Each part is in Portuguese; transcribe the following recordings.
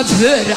prazer.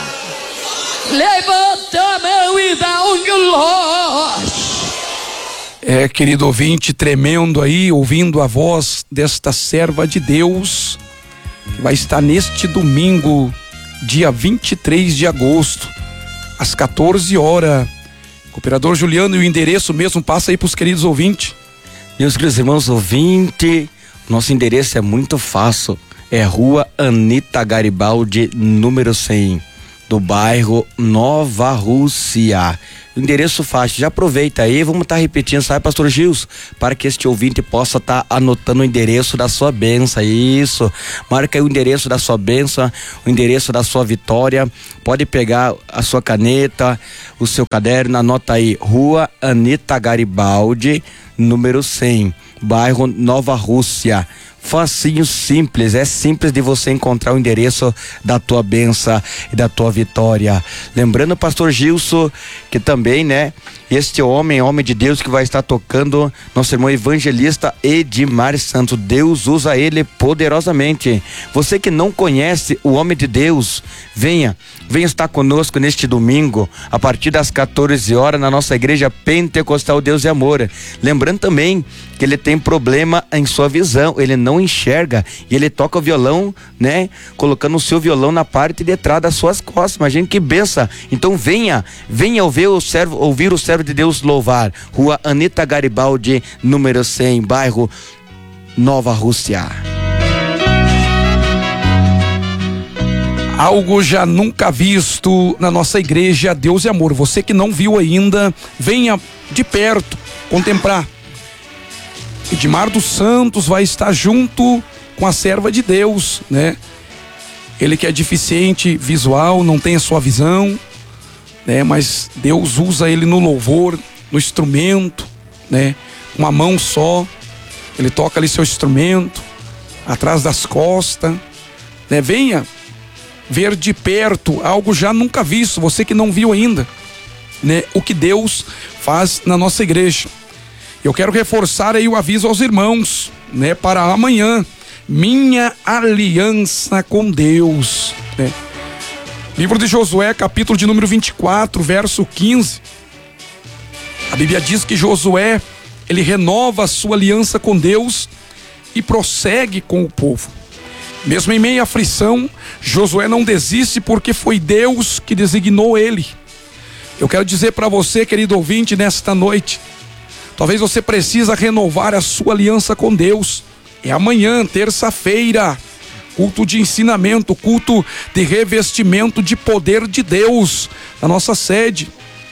Levanta a mão e dá um glória. Querido ouvinte, tremendo aí, ouvindo a voz desta serva de Deus, que vai estar neste domingo, dia 23 de agosto, às 14 horas. Cooperador Juliano, e o endereço mesmo, passa aí para os queridos ouvintes. Meus queridos irmãos ouvintes, nosso endereço é muito fácil, é Rua Anita Garibaldi, número 100, do bairro Nova Rússia. Endereço fácil, já aproveita aí, vamos estar repetindo, sabe, pastor Gilson, para que este ouvinte possa estar anotando o endereço da sua bênção. Isso, marca aí o endereço da sua bênção, o endereço da sua vitória. Pode pegar a sua caneta, o seu caderno, anota aí, Rua Anita Garibaldi, número 100, bairro Nova Rússia. Facinho, simples, é simples de você encontrar o endereço da tua bênção e da tua vitória. Lembrando, pastor Gilson, que também, né, este homem de Deus que vai estar tocando, nosso irmão evangelista Edmar Santos, Deus usa ele poderosamente. Você que não conhece o homem de Deus, venha estar conosco neste domingo, a partir das 14 horas, na nossa igreja Pentecostal Deus e Amor. Lembrando também que ele tem problema em sua visão, ele não enxerga, e ele toca o violão, né, colocando o seu violão na parte de trás das suas costas. Imagina que benção. Então venha ouvir o servo de Deus louvar. Rua Anita Garibaldi, número 100, bairro Nova Rússia. Algo já nunca visto na nossa igreja Deus e Amor. Você que não viu ainda, venha de perto contemplar. Edmar dos Santos vai estar junto com a serva de Deus, né? Ele que é deficiente visual, não tem a sua visão, né? Mas Deus usa ele no louvor, no instrumento, né? Uma mão só, ele toca ali seu instrumento, atrás das costas, né? Venha ver de perto algo já nunca visto, você que não viu ainda, né? O que Deus faz na nossa igreja. Eu quero reforçar aí o aviso aos irmãos, né? Para amanhã, minha aliança com Deus, né? Livro de Josué, capítulo de número 24, verso 15. A Bíblia diz que Josué, ele renova a sua aliança com Deus e prossegue com o povo. Mesmo em meio à aflição, Josué não desiste, porque foi Deus que designou ele. Eu quero dizer para você, querido ouvinte, nesta noite, talvez você precisa renovar a sua aliança com Deus. É amanhã, terça-feira, culto de ensinamento, culto de revestimento de poder de Deus, na nossa sede.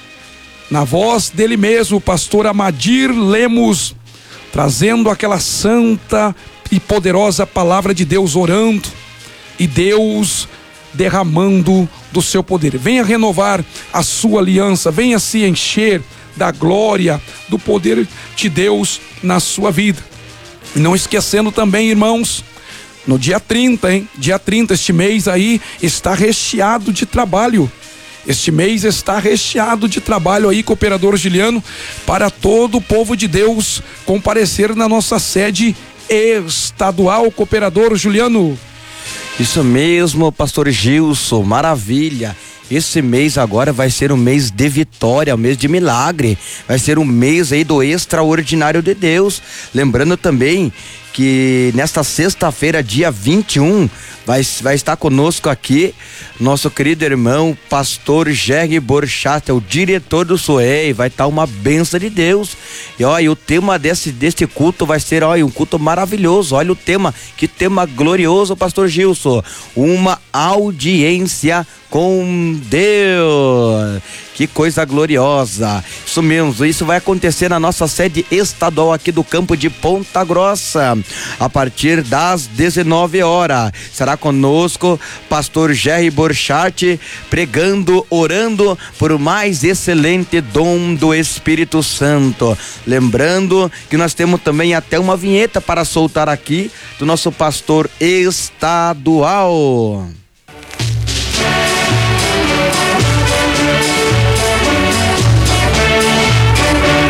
Na voz dele mesmo, o pastor Amadir Lemos, trazendo aquela santa e poderosa palavra de Deus, orando, e Deus derramando do seu poder. Venha renovar a sua aliança, venha se encher da glória, do poder de Deus na sua vida. E não esquecendo também, irmãos, no dia 30, dia 30, este mês aí está recheado de trabalho. Este mês está recheado de trabalho aí, cooperador Juliano, para todo o povo de Deus comparecer na nossa sede estadual, cooperador Juliano. Isso mesmo, pastor Gilson, maravilha. Esse mês agora vai ser um mês de vitória, um mês de milagre, vai ser um mês aí do extraordinário de Deus. Lembrando também que nesta sexta-feira, dia 21, vai estar conosco aqui nosso querido irmão pastor Jerry Borchat, o diretor do SOEI. Vai estar uma bênção de Deus. E olha, o tema deste culto vai ser, olha, um culto maravilhoso. Olha o tema, que tema glorioso, pastor Gilson. Uma audiência com Deus. Que coisa gloriosa. Isso mesmo, isso vai acontecer na nossa sede estadual aqui do campo de Ponta Grossa, a partir das 19 horas. Será conosco pastor Jerry Borchat, pregando, orando por o mais excelente dom do Espírito Santo. Lembrando que nós temos também até uma vinheta para soltar aqui do nosso pastor estadual.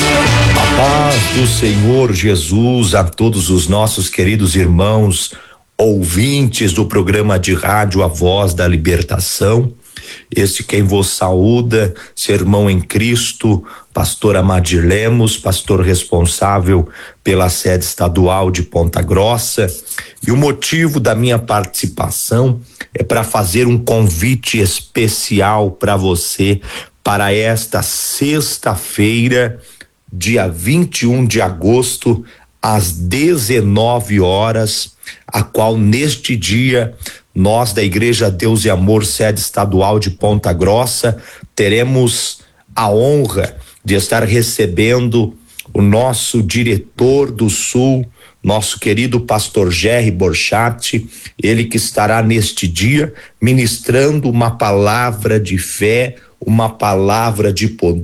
Paz do Senhor Jesus a todos os nossos queridos irmãos ouvintes do programa de rádio A Voz da Libertação. Este quem vos saúda, seu irmão em Cristo, pastor Amadir Lemos, pastor responsável pela sede estadual de Ponta Grossa. E o motivo da minha participação é para fazer um convite especial para você para esta sexta-feira, dia 21 de agosto, às 19 horas, a qual neste dia nós da Igreja Deus e Amor, sede estadual de Ponta Grossa, teremos a honra de estar recebendo o nosso diretor do Sul, nosso querido pastor Jerry Borchatti, ele que estará neste dia ministrando uma palavra de fé, uma palavra de poder.